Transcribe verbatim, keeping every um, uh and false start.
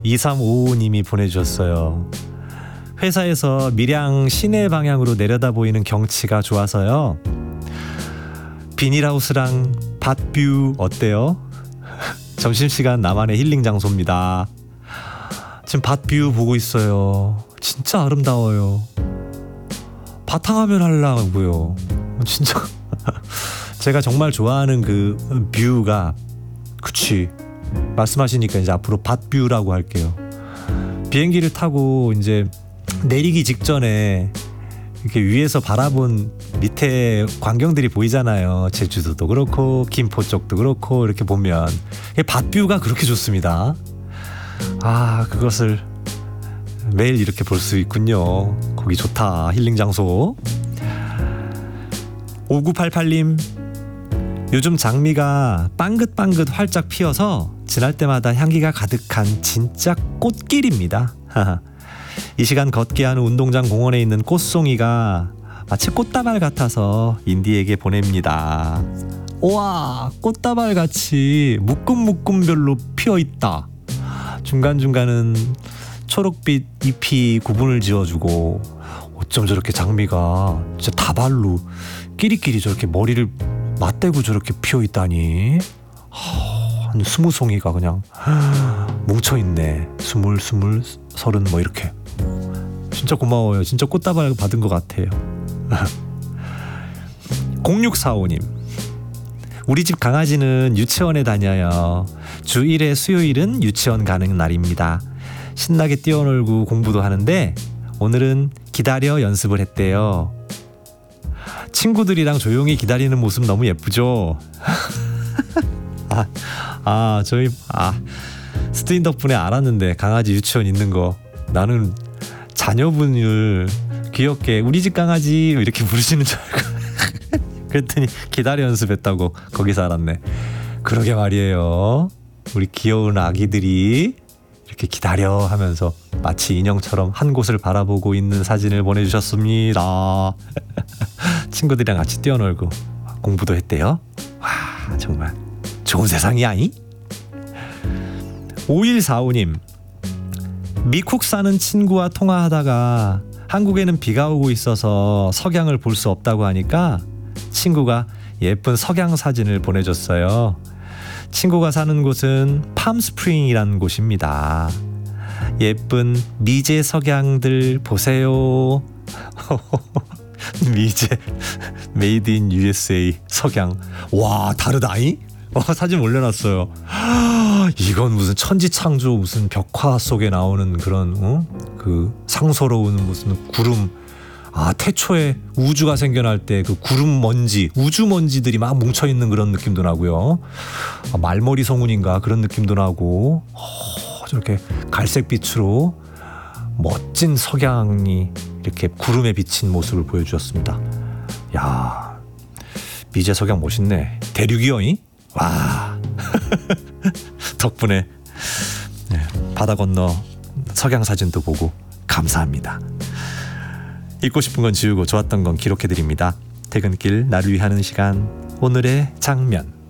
이삼오오 님이 보내주셨어요. 회사에서 밀양 시내 방향으로 내려다 보이는 경치가 좋아서요. 비닐하우스랑 밭뷰 어때요? 점심시간 나만의 힐링 장소입니다. 지금 밭뷰 보고 있어요. 진짜 아름다워요. 바탕화면 하려고요. 진짜 제가 정말 좋아하는 그 뷰가, 그치, 말씀하시니까 이제 앞으로 밭뷰라고 할게요. 비행기를 타고 이제 내리기 직전에 이렇게 위에서 바라본 밑에 광경들이 보이잖아요. 제주도도 그렇고 김포 쪽도 그렇고 이렇게 보면 밭뷰가 그렇게 좋습니다. 아, 그것을 매일 이렇게 볼 수 있군요. 거기 좋다. 힐링 장소. 오구팔팔 님, 요즘 장미가 빵긋빵긋 활짝 피어서 지날 때마다 향기가 가득한 진짜 꽃길입니다. 이 시간 걷게 하는 운동장 공원에 있는 꽃송이가 마치 꽃다발 같아서 인디에게 보냅니다. 우와, 꽃다발같이 묶음묶음별로 피어있다. 중간중간은 초록빛 잎이 구분을 지어주고, 어쩜 저렇게 장미가 진짜 다발로 끼리끼리 저렇게 머리를 맞대고 저렇게 피어있다니. 한 스무 송이가 그냥 뭉쳐있네. 스물 스물 서른 뭐 이렇게. 진짜 고마워요. 진짜 꽃다발 받은 것 같아요. 공육사오 님, 우리 집 강아지는 유치원에 다녀요. 주 일 회 수요일은 유치원 가는 날입니다. 신나게 뛰어놀고 공부도 하는데 오늘은 기다려 연습을 했대요. 친구들이랑 조용히 기다리는 모습 너무 예쁘죠? 아, 아 저희 아 스트인 덕분에 알았는데, 강아지 유치원 있는 거. 나는 자녀분을 귀엽게 우리 집 강아지 이렇게 부르시는 줄 알고 그랬더니 기다려 연습했다고 거기서 알았네. 그러게 말이에요. 우리 귀여운 아기들이 이렇게 기다려 하면서 마치 인형처럼 한 곳을 바라보고 있는 사진을 보내주셨습니다. 친구들이랑 같이 뛰어놀고 공부도 했대요. 와, 정말 좋은 세상이 아니? 오일사오 님, 미국 사는 친구와 통화하다가 한국에는 비가 오고 있어서 석양을 볼 수 없다고 하니까 친구가 예쁜 석양 사진을 보내줬어요. 친구가 사는 곳은 팜스프링이라는 곳입니다. 예쁜 미제 석양들 보세요. 미제 메이드 인 유에스에이 석양. 와, 다르다이? 어, 사진 올려놨어요. 이건 무슨 천지창조 무슨 벽화 속에 나오는 그런 어? 그 상서로운 무슨 구름. 아, 태초에 우주가 생겨날 때 그 구름 먼지, 우주 먼지들이 막 뭉쳐있는 그런 느낌도 나고요. 아, 말머리 성운인가 그런 느낌도 나고. 어, 저렇게 갈색빛으로 멋진 석양이 이렇게 구름에 비친 모습을 보여주셨습니다. 야, 미제 석양 멋있네. 대륙이여이? 와. 덕분에 네, 바다 건너 석양 사진도 보고 감사합니다. 잊고 싶은 건 지우고 좋았던 건 기록해드립니다. 퇴근길 나를 위하는 시간, 오늘의 장면.